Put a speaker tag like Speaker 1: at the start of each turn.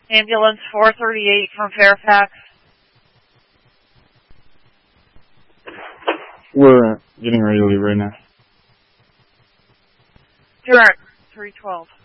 Speaker 1: Ambulance 438 from Fairfax.
Speaker 2: We're getting ready to leave right now.
Speaker 1: Direct 312.